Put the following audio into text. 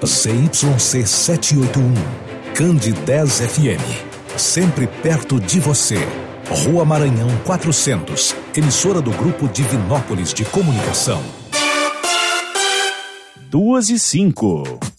CYC 781, Candidez FM, sempre perto de você. Rua Maranhão 400, emissora do Grupo Divinópolis de Comunicação. 2:05.